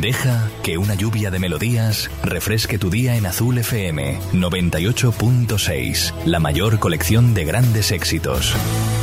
Deja que una lluvia de melodías refresque tu día en Azul FM 98.6, la mayor colección de grandes éxitos.